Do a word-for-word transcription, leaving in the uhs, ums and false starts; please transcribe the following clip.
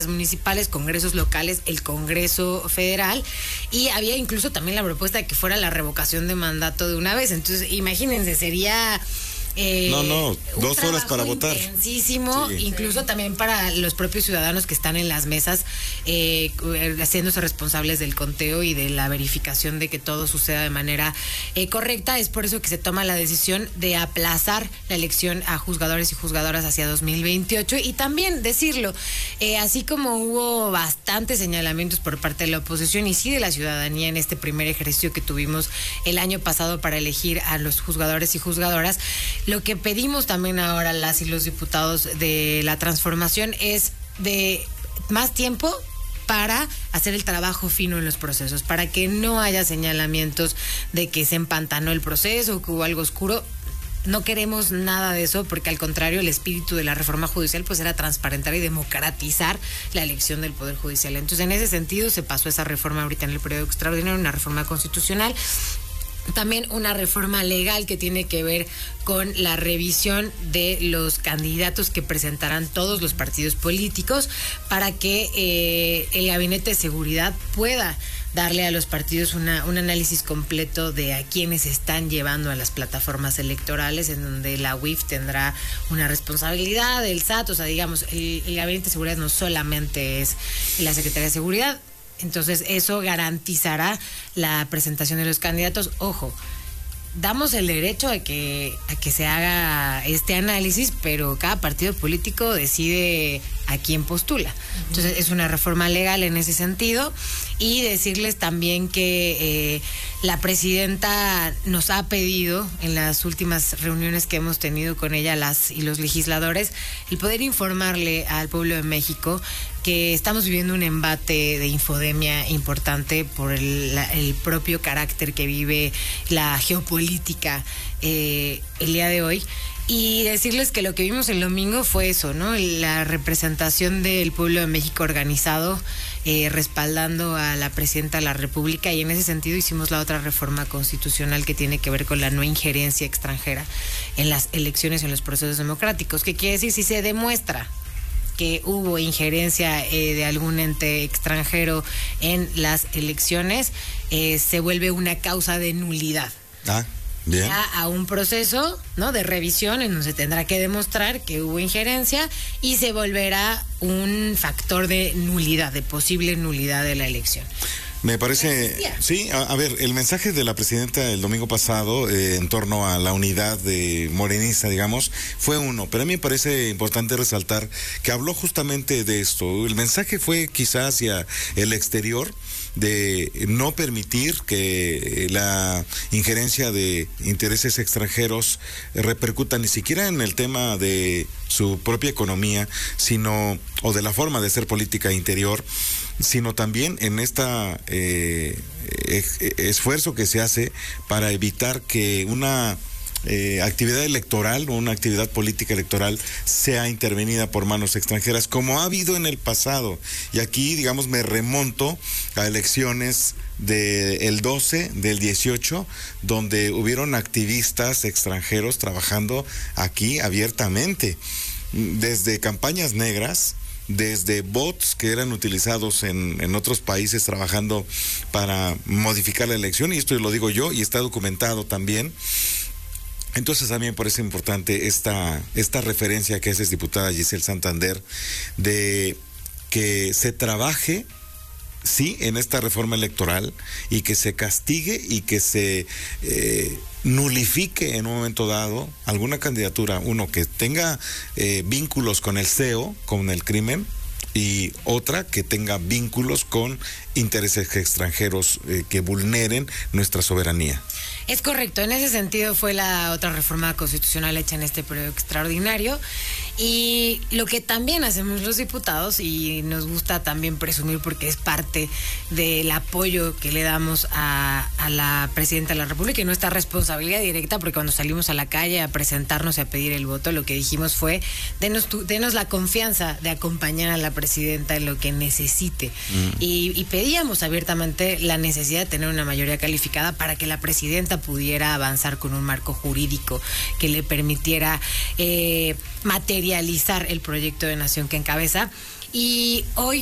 municipales, congresos locales, el Congreso Federal, y había incluso también la propuesta de que fuera la revocación de mandato de una vez. Entonces, imagínense, sería... Eh, no, no, dos horas para votar. Intensísimo, sí. Incluso también para los propios ciudadanos que están en las mesas, eh, haciéndose responsables del conteo y de la verificación de que todo suceda de manera eh, correcta. Es por eso que se toma la decisión de aplazar la elección a juzgadores y juzgadoras hacia dos mil veintiocho. Y también decirlo, eh, así como hubo bastantes señalamientos por parte de la oposición y sí de la ciudadanía en este primer ejercicio que tuvimos el año pasado para elegir a los juzgadores y juzgadoras, lo que pedimos también ahora las y los diputados de la transformación es de más tiempo para hacer el trabajo fino en los procesos, para que no haya señalamientos de que se empantanó el proceso, que hubo algo oscuro. No queremos nada de eso, porque al contrario, el espíritu de la reforma judicial pues era transparentar y democratizar la elección del Poder Judicial. Entonces, en ese sentido, se pasó esa reforma ahorita en el periodo extraordinario, una reforma constitucional. También una reforma legal que tiene que ver con la revisión de los candidatos que presentarán todos los partidos políticos para que eh, el Gabinete de Seguridad pueda darle a los partidos una, un análisis completo de a quienes están llevando a las plataformas electorales, en donde la U I F tendrá una responsabilidad, el S A T, o sea, digamos, el, el Gabinete de Seguridad no solamente es la Secretaría de Seguridad. Entonces, eso garantizará la presentación de los candidatos. Ojo, damos el derecho a que, a que se haga este análisis, pero cada partido político decide a quién postula. Entonces, es una reforma legal en ese sentido. Y decirles también que eh, la presidenta nos ha pedido en las últimas reuniones que hemos tenido con ella, las y los legisladores, el poder informarle al pueblo de México que estamos viviendo un embate de infodemia importante por el, la, el propio carácter que vive la geopolítica eh, el día de hoy. Y decirles que lo que vimos el domingo fue eso, ¿no? La representación del pueblo de México organizado, eh, respaldando a la presidenta de la República, y en ese sentido hicimos la otra reforma constitucional que tiene que ver con la no injerencia extranjera en las elecciones, en los procesos democráticos. ¿Qué quiere decir? Si se demuestra que hubo injerencia eh, de algún ente extranjero en las elecciones, eh, se vuelve una causa de nulidad. Ah. Bien. Ya a un proceso, ¿no?, de revisión en donde se tendrá que demostrar que hubo injerencia y se volverá un factor de nulidad, de posible nulidad de la elección. Me parece, sí, a, a ver, el mensaje de la presidenta el domingo pasado eh, en torno a la unidad de morenista, digamos, fue uno, pero a mí me parece importante resaltar que habló justamente de esto. El mensaje fue quizás hacia el exterior, de no permitir que la injerencia de intereses extranjeros repercuta ni siquiera en el tema de su propia economía, sino, o de la forma de hacer política interior, sino también en esta eh, esfuerzo que se hace para evitar que una Eh, actividad electoral o una actividad política electoral sea intervenida por manos extranjeras, como ha habido en el pasado. Y aquí, digamos, me remonto a elecciones del doce, del dieciocho, donde hubieron activistas extranjeros trabajando aquí abiertamente, desde campañas negras, desde bots que eran utilizados en, en otros países trabajando para modificar la elección, y esto lo digo yo y está documentado también. Entonces a mí me parece importante esta, esta referencia que hace diputada Giselle Santander, de que se trabaje, sí, en esta reforma electoral, y que se castigue y que se eh, nulifique en un momento dado alguna candidatura, uno que tenga eh, vínculos con el C E O, con el crimen, y otra que tenga vínculos con intereses extranjeros eh, que vulneren nuestra soberanía. Es correcto, en ese sentido fue la otra reforma constitucional hecha en este periodo extraordinario, y lo que también hacemos los diputados, y nos gusta también presumir porque es parte del apoyo que le damos a, a la presidenta de la República y nuestra responsabilidad directa, porque cuando salimos a la calle a presentarnos y a pedir el voto, lo que dijimos fue, denos, tu, denos la confianza de acompañar a la presidenta en lo que necesite, mm. y, y pedíamos abiertamente la necesidad de tener una mayoría calificada para que la presidenta pudiera avanzar con un marco jurídico que le permitiera eh, materializar el proyecto de nación que encabeza. Y hoy